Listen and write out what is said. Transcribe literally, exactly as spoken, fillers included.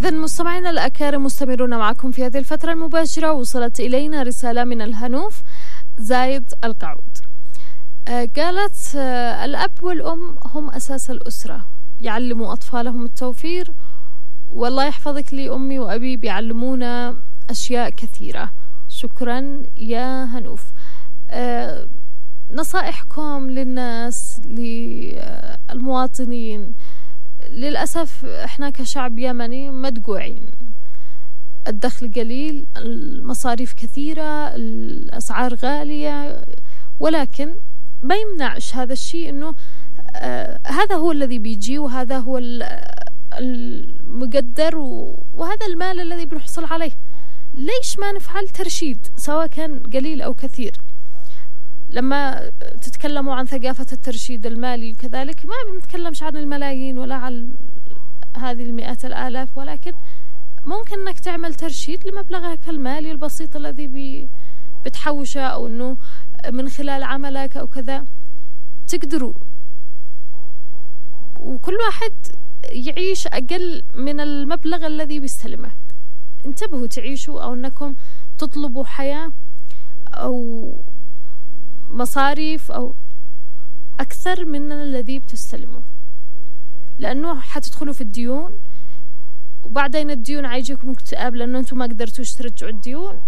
إذا مستمعينا الأكارم مستمرون معكم في هذه الفترة المباشرة. وصلت إلينا رسالة من الهنوف زايد القعود. آه قالت آه الأب والأم هم أساس الأسرة، يعلموا أطفالهم التوفير. والله يحفظك لي أمي وأبي بيعلمونا أشياء كثيرة. شكرا يا هنوف. آه نصائحكم للناس للمواطنين. للأسف احنا كشعب يمني مدقوعين، الدخل قليل، المصاريف كثيرة، الأسعار غالية، ولكن ما يمنعش هذا الشيء انه آه هذا هو الذي بيجي وهذا هو المقدر وهذا المال الذي بنحصل عليه. ليش ما نفعل ترشيد سواء كان قليل أو كثير؟ لما تتكلموا عن ثقافة الترشيد المالي كذلك ما بنتكلمش عن الملايين ولا عن هذه المئات الآلاف، ولكن ممكن أنك تعمل ترشيد لمبلغك المالي البسيط الذي بتحوشه، أو أنه من خلال عملك أو كذا تقدروا، وكل واحد يعيش أقل من المبلغ الذي بيستلمه. انتبهوا تعيشوا، أو أنكم تطلبوا حياة أو مصاريف أو أكثر من الذي بتستلموه، لأنه حتدخلوا في الديون، وبعدين الديون عايجيكم اكتئاب لأنه أنتم ما قدرتوش ترجعوا الديون،